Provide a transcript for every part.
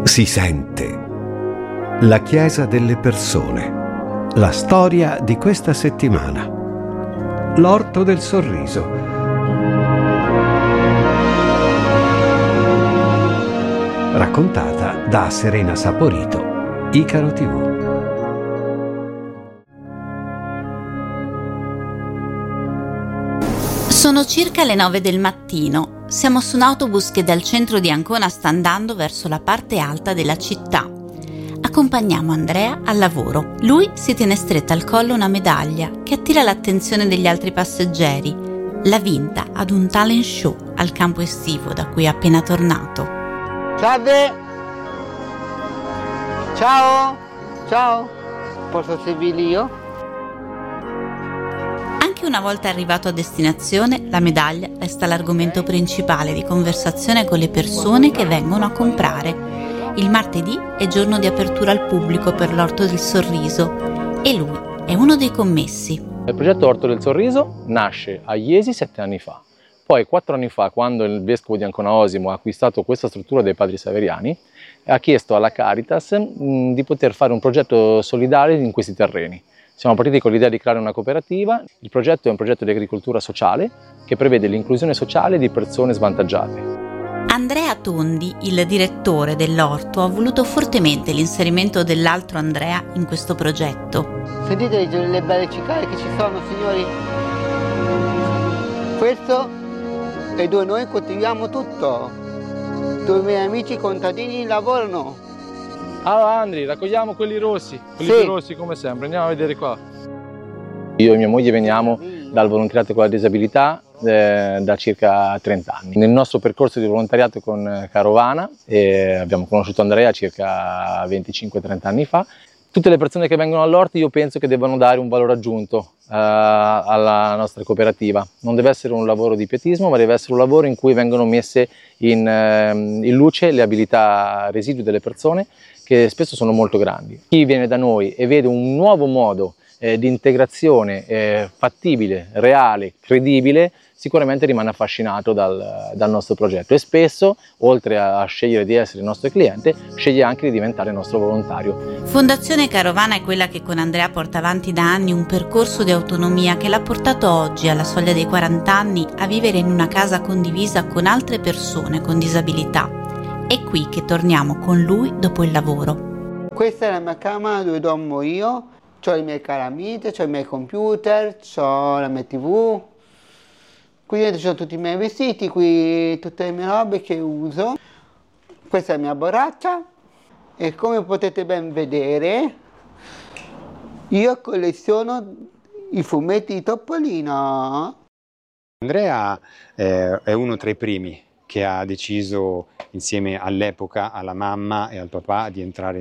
Si sente. La Chiesa delle persone. La storia di questa settimana. L'Orto del Sorriso. Raccontata da Serena Saporito, Icaro TV. Sono circa le 9 del mattino. Siamo su un autobus che dal centro di Ancona sta andando verso la parte alta della città. Accompagniamo Andrea al lavoro. Lui si tiene stretta al collo una medaglia che attira l'attenzione degli altri passeggeri. L'ha vinta ad un talent show al campo estivo da cui è appena tornato. Salve! Ciao! Ciao! Posso servirli io? Anche una volta arrivato a destinazione, la medaglia resta l'argomento principale di conversazione con le persone che vengono a comprare. Il martedì è giorno di apertura al pubblico per l'Orto del Sorriso e lui è uno dei commessi. Il progetto Orto del Sorriso nasce a Iesi 7 anni fa. Poi 4 anni fa, quando il vescovo di Ancona Osimo ha acquistato questa struttura dei Padri Severiani, ha chiesto alla Caritas di poter fare un progetto solidario in questi terreni. Siamo partiti con l'idea di creare una cooperativa. Il progetto è un progetto di agricoltura sociale che prevede l'inclusione sociale di persone svantaggiate. Andrea Tondi, il direttore dell'orto, ha voluto fortemente l'inserimento dell'altro Andrea in questo progetto. Sentite le belle cicale che ci sono, signori? Questo è dove noi coltiviamo tutto, dove i miei amici contadini lavorano. Allora Andri, raccogliamo quelli rossi, quelli Sì. più rossi come sempre, andiamo a vedere qua. Io e mia moglie veniamo dal volontariato con la disabilità da circa 30 anni. Nel nostro percorso di volontariato con Carovana abbiamo conosciuto Andrea circa 25-30 anni fa. Tutte le persone che vengono all'orto io penso che debbano dare un valore aggiunto alla nostra cooperativa. Non deve essere un lavoro di pietismo, ma deve essere un lavoro in cui vengono messe in luce le abilità residue delle persone, che spesso sono molto grandi. Chi viene da noi e vede un nuovo modo di integrazione fattibile, reale, credibile, sicuramente rimane affascinato dal nostro progetto e spesso, oltre a scegliere di essere il nostro cliente, sceglie anche di diventare il nostro volontario. Fondazione Carovana è quella che con Andrea porta avanti da anni un percorso di autonomia che l'ha portato oggi, alla soglia dei 40 anni, a vivere in una casa condivisa con altre persone con disabilità. È qui che torniamo con lui dopo il lavoro. Questa è la mia camera dove dormo io, ho i miei calamite, ho i miei computer, ho la mia TV. Qui dentro ci sono tutti i miei vestiti, qui tutte le mie robe che uso. Questa è la mia borraccia e come potete ben vedere io colleziono i fumetti di Topolino. Andrea è uno tra i primi che ha deciso insieme all'epoca alla mamma e al papà di entrare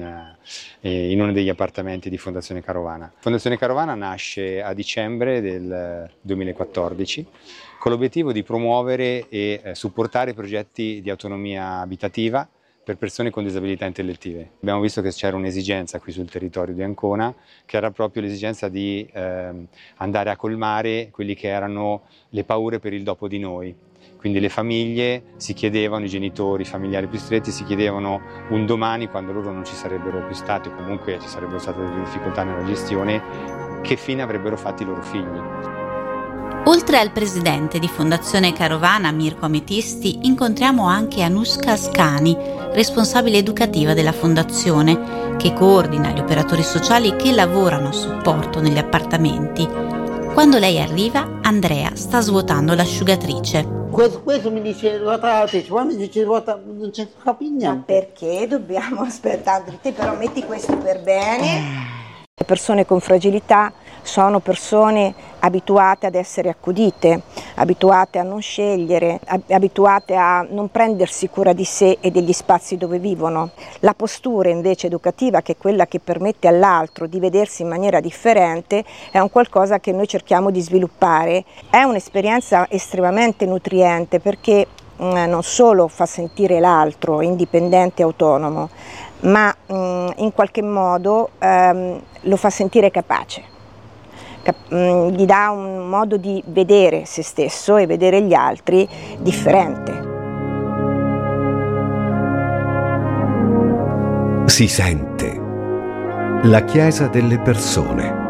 in uno degli appartamenti di Fondazione Carovana. Fondazione Carovana nasce a dicembre del 2014 con l'obiettivo di promuovere e supportare progetti di autonomia abitativa per persone con disabilità intellettive. Abbiamo visto che c'era un'esigenza qui sul territorio di Ancona, che era proprio l'esigenza di andare a colmare quelli che erano le paure per il dopo di noi. Quindi le famiglie si chiedevano, i genitori, i familiari più stretti si chiedevano un domani, quando loro non ci sarebbero più stati o comunque ci sarebbero state delle difficoltà nella gestione, che fine avrebbero fatto i loro figli. Oltre al presidente di Fondazione Carovana, Mirko Ametisti, incontriamo anche Anushka Ascani, responsabile educativa della fondazione, che coordina gli operatori sociali che lavorano a supporto negli appartamenti. Quando lei arriva, Andrea sta svuotando l'asciugatrice. Questo mi dice ruotatrice, poi mi dice non c'è capisco niente. Ma perché dobbiamo aspettare? Te però metti questo per bene. Le persone con fragilità sono persone abituate ad essere accudite, abituate a non scegliere, abituate a non prendersi cura di sé e degli spazi dove vivono. La postura invece educativa, che è quella che permette all'altro di vedersi in maniera differente, è un qualcosa che noi cerchiamo di sviluppare. È un'esperienza estremamente nutriente perché non solo fa sentire l'altro indipendente e autonomo, ma in qualche modo lo fa sentire capace. Gli dà un modo di vedere se stesso e vedere gli altri differente. Si sente. La Chiesa delle persone.